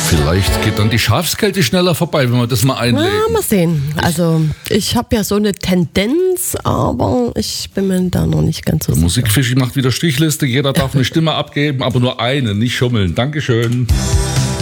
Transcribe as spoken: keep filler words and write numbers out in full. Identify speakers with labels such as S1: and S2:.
S1: Vielleicht geht dann die Schafskälte schneller vorbei, wenn wir das mal einlegen.
S2: Na, mal sehen. Also ich habe ja so eine Tendenz, aber ich bin mir da noch nicht ganz so sicher.
S1: Musikfischi macht wieder Strichliste. Jeder darf eine Stimme abgeben, aber nur eine, nicht schummeln. Dankeschön.